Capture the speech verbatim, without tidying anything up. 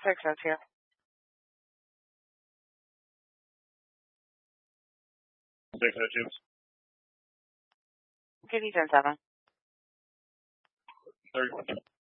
six oh two. six oh two. Give you ten seven. thirty.